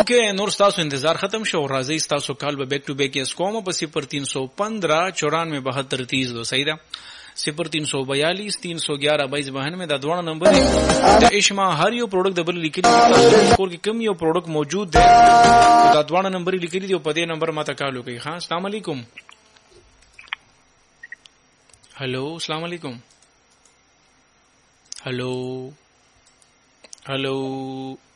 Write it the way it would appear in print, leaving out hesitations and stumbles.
اوکے نور تاسو انتظار ختم شو راځي تاسو کال به بیک ټو بیک اس کوم په 0315 94 72 صحیح ده 0342 311 22 میں دا دوڑا نمبر ہے دا اشما ہر یو پروڈکٹ دبل لکھی دی اسکور کی کم یو پروڈکٹ موجود ہے دا دوڑا نمبر لکھی دی پدے نمبر ما تکالو کی ہاں السلام علیکم ہلو السلام علیکم ہلو ہلو